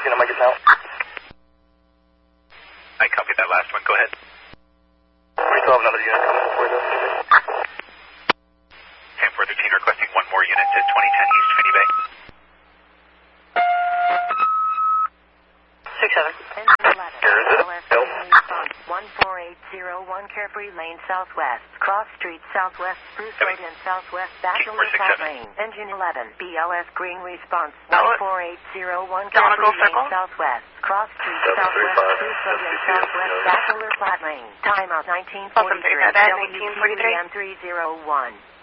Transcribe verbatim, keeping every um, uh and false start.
Unit Mike is now. I copied that last one. Go ahead. We still have another unit coming for this. ten four thirteen requesting one more unit to twenty ten East Trinity Bay. six seven. Here is it. one four eight zero one Carefree Lane Southwest, Cross Street Southwest, Spruce Road and Southwest, Bachelor Flat Lane, Engine eleven, B L S Green Response, one four eight zero one Carefree Lane Southwest, Cross Street Southwest, Spruce Road and Southwest, Bachelor Flat Lane, timeout nineteen forty-three, W Q M three zero one.